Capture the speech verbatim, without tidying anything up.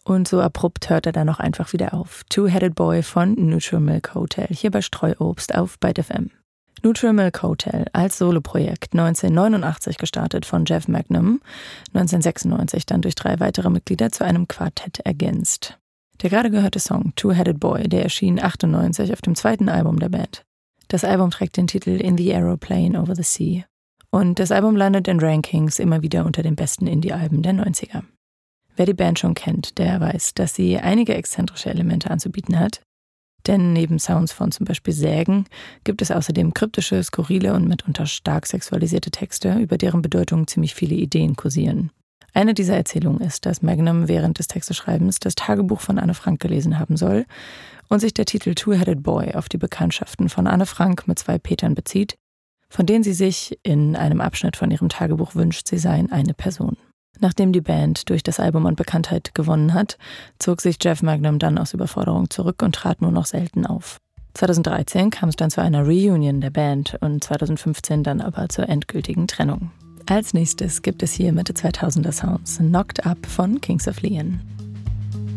Und so abrupt hört er dann auch einfach wieder auf. Two-Headed Boy von Neutral Milk Hotel, hier bei Streuobst auf Byte F M. Neutral Milk Hotel als Soloprojekt neunzehnhundertneunundachtzig gestartet von Jeff Magnum, neunzehnhundertsechsundneunzig dann durch drei weitere Mitglieder zu einem Quartett ergänzt. Der gerade gehörte Song Two-Headed Boy, der erschien achtundneunzig auf dem zweiten Album der Band. Das Album trägt den Titel In the Aeroplane Over the Sea. Und das Album landet in Rankings immer wieder unter den besten Indie-Alben der neunziger. Wer die Band schon kennt, der weiß, dass sie einige exzentrische Elemente anzubieten hat. Denn neben Sounds von zum Beispiel Sägen gibt es außerdem kryptische, skurrile und mitunter stark sexualisierte Texte, über deren Bedeutung ziemlich viele Ideen kursieren. Eine dieser Erzählungen ist, dass Magnum während des Texteschreibens das Tagebuch von Anne Frank gelesen haben soll und sich der Titel Two-Headed Boy auf die Bekanntschaften von Anne Frank mit zwei Petern bezieht, von denen sie sich in einem Abschnitt von ihrem Tagebuch wünscht, sie seien eine Person. Nachdem die Band durch das Album an Bekanntheit gewonnen hat, zog sich Jeff Magnum dann aus Überforderung zurück und trat nur noch selten auf. zweitausenddreizehn kam es dann zu einer Reunion der Band und zweitausendfünfzehn dann aber zur endgültigen Trennung. Als nächstes gibt es hier Mitte zweitausender Sounds Knocked Up von Kings of Leon.